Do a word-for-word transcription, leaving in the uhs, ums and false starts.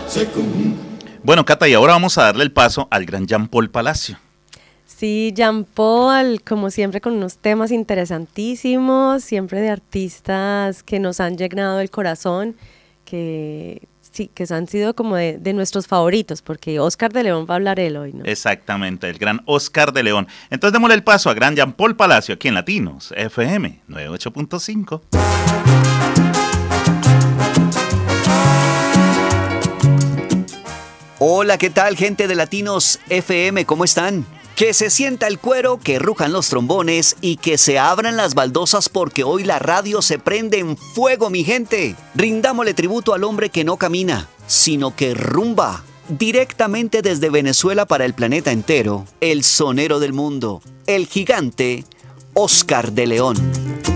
Bueno, Cata, y ahora vamos a darle el paso al gran Jean Paul Palacio. Sí, Jean Paul, como siempre, con unos temas interesantísimos, siempre de artistas que nos han llenado el corazón, que sí, que han sido como de, de nuestros favoritos, porque Oscar de León va a hablar él hoy, ¿no? Exactamente, el gran Oscar de León. Entonces démosle el paso a gran Jean Paul Palacio, aquí en Latinos F M noventa y ocho punto cinco. Hola, ¿qué tal, gente de Latinos F M? ¿Cómo están? Que se sienta el cuero, que rujan los trombones y que se abran las baldosas porque hoy la radio se prende en fuego, mi gente. Rindámosle tributo al hombre que no camina, sino que rumba. Directamente desde Venezuela para el planeta entero, el sonero del mundo, el gigante Oscar de León.